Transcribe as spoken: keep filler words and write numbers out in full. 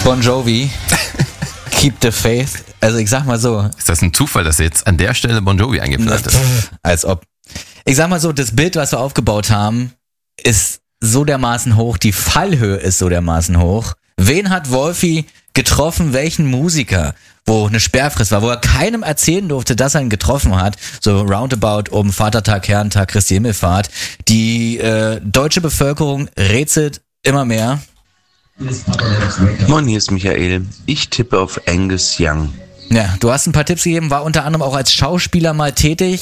Bon Jovi, Keep the Faith. Also ich sag mal so. Ist das ein Zufall, dass du jetzt an der Stelle Bon Jovi eingeplant hast? Als ob. Ich sag mal so, das Bild, was wir aufgebaut haben, ist so dermaßen hoch, die Fallhöhe ist so dermaßen hoch. Wen hat Wolfi getroffen, welchen Musiker, wo eine Sperrfrist war, wo er keinem erzählen durfte, dass er ihn getroffen hat, so roundabout um Vatertag, Herrentag, Christi Himmelfahrt. Die äh, deutsche Bevölkerung rätselt immer mehr. Moin, hier ist Michael. Ich tippe auf Angus Young. Ja, du hast ein paar Tipps gegeben, war unter anderem auch als Schauspieler mal tätig.